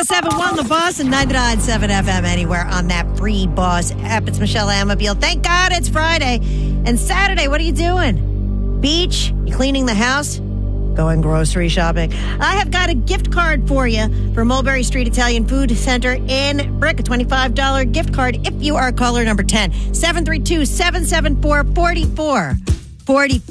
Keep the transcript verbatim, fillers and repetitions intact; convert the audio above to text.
seven one The Boss and ninety-nine point seven F M anywhere on that free Boss app. It's Michelle Amabile. Thank God it's Friday. And Saturday, what are you doing? Beach? You cleaning the house? Going grocery shopping? I have got a gift card for you for Mulberry Street Italian Food Center in Brick. A twenty-five dollars gift card if you are caller number ten. seven three two, seven seven four, four four four four.